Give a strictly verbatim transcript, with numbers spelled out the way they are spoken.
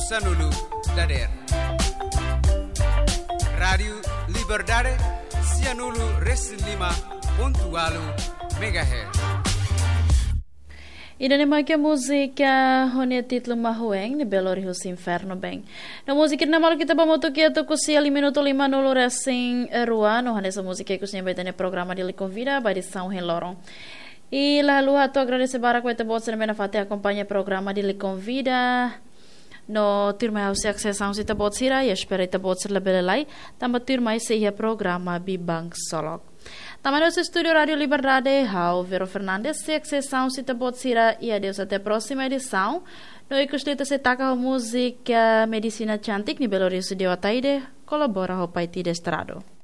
Sanulu Dader. Radio Liberdade Sianulu Reslima Pontualu Megahertz. Ida ni magia música honia título mahueng ni Belo Rios Inferno bem. Na música na malu kita bamoto que to kusi ali minuto lima nolo racing rua no hanesa música que kusi betene programa de lhe convida by São Helorong. E lalu hatu agradecer para que te bots na fate acompanha programa de lhe convida. No turma hausi accessão se te bots ira e espera te bots la belelai tamba turma se ia programa Bibang Solok. Taman do Estúdio Rádio Liberdade, Raul Vero Fernandes, se accessão se te botsira e adeus até a próxima edição. No e costita se taca a música Medicina Chantik, ni Belo Horizonte de Otaide, colabora ao Paiti de Estrado.